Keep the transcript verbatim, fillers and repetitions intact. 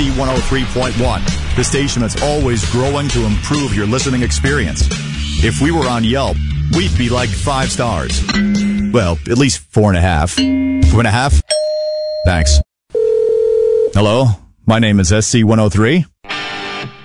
C one oh three point one, the station that's always growing to improve your listening experience. If we were on Yelp, we'd be like five stars. Well, at least four and a half. Two and a half? Thanks. Hello, my name is S C one oh three.